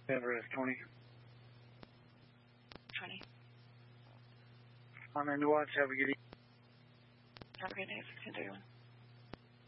Everest 20. 20. On end watch, have a good evening. Have a good day, 1631.